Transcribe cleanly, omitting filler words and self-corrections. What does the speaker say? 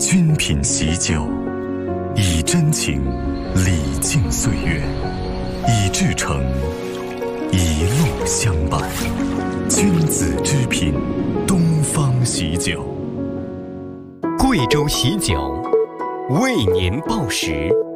君品喜酒，以真情礼敬岁月，以至诚一路相伴。君子之品，东方喜酒。 贵州喜酒，为您报时。